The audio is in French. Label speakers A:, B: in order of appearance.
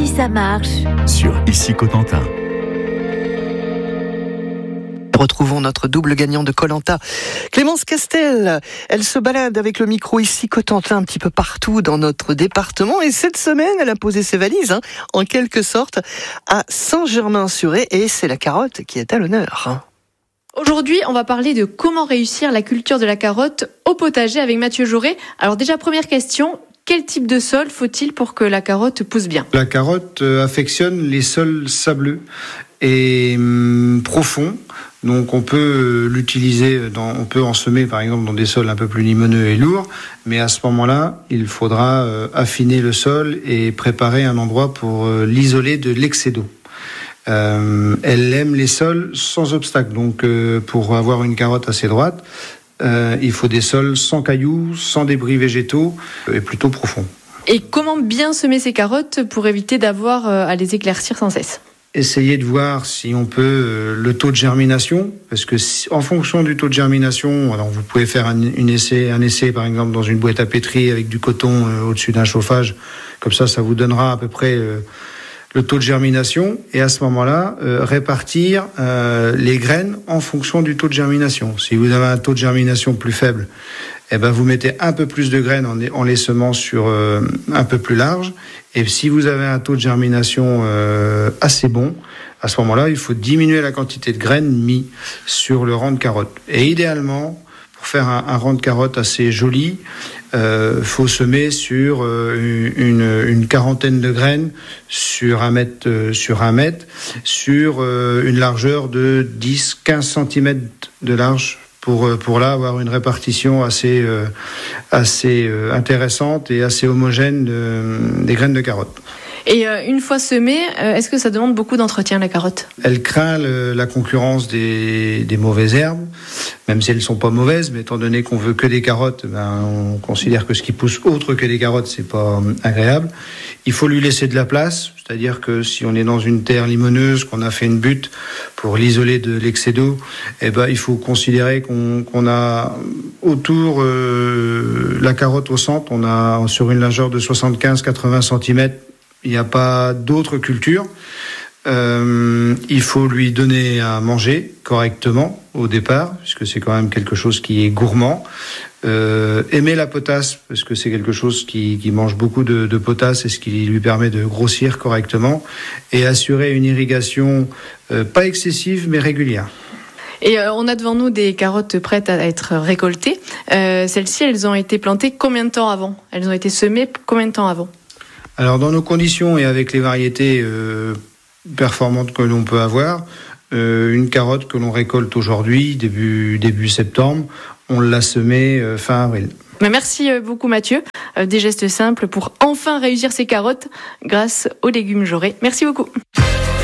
A: si ça marche
B: sur Ici Cotentin.
C: Retrouvons notre double gagnant de Koh-Lanta, Clémence Castel. Elle se balade avec le micro Ici Cotentin un petit peu partout dans notre département et cette semaine, elle a posé ses valises, en quelque sorte, à Saint-Germain-sur-Aie et c'est la carotte qui est à l'honneur.
D: Aujourd'hui, on va parler de comment réussir la culture de la carotte au potager avec Mathieu Jauré. Alors déjà, première question, quel type de sol faut-il pour que la carotte pousse bien ?
E: La carotte affectionne les sols sableux et profonds. Donc on peut l'utiliser, on peut en semer par exemple dans des sols un peu plus limoneux et lourds, mais à ce moment-là, il faudra affiner le sol et préparer un endroit pour l'isoler de l'excès d'eau. Elle aime les sols sans obstacle, donc pour avoir une carotte assez droite, il faut des sols sans cailloux, sans débris végétaux et plutôt profonds.
D: Et comment bien semer ces carottes pour éviter d'avoir à les éclaircir sans cesse ?
E: Essayez de voir si on peut le taux de germination, parce que en fonction du taux de germination, alors vous pouvez faire un essai par exemple dans une boîte à pétri avec du coton au-dessus d'un chauffage, comme ça vous donnera à peu près le taux de germination, et à ce moment-là répartir les graines en fonction du taux de germination. Si vous avez un taux de germination plus faible, vous mettez un peu plus de graines en les semant sur un peu plus large. Et si vous avez un taux de germination assez bon, à ce moment-là, il faut diminuer la quantité de graines mis sur le rang de carotte. Et idéalement, pour faire un rang de carotte assez joli, faut semer sur une quarantaine de graines sur 1 mètre sur une largeur de 10-15 cm de large. Pour là avoir une répartition assez intéressante et assez homogène des graines de carotte.
D: Et une fois semée, est-ce que ça demande beaucoup d'entretien, la carotte ?
E: Elle craint la concurrence des mauvaises herbes, même si elles ne sont pas mauvaises, mais étant donné qu'on veut que des carottes, on considère que ce qui pousse autre que des carottes, c'est pas agréable. Il faut lui laisser de la place, c'est-à-dire que si on est dans une terre limoneuse, qu'on a fait une butte pour l'isoler de l'excès d'eau, il faut considérer qu'on a autour la carotte au centre, on a sur une largeur de 75-80 cm. Il n'y a pas d'autre culture. Il faut lui donner à manger correctement au départ, puisque c'est quand même quelque chose qui est gourmand. Aimer la potasse, parce que c'est quelque chose qui mange beaucoup de potasse et ce qui lui permet de grossir correctement. Et assurer une irrigation pas excessive, mais régulière.
D: Et on a devant nous des carottes prêtes à être récoltées. Celles-ci, elles ont été plantées combien de temps avant ? Elles ont été semées combien de temps avant ?
E: Alors dans nos conditions et avec les variétés performantes que l'on peut avoir, une carotte que l'on récolte aujourd'hui, début septembre, on l'a semée fin avril.
D: Merci beaucoup Mathieu. Des gestes simples pour enfin réussir ces carottes grâce aux légumes Jauré. Merci beaucoup.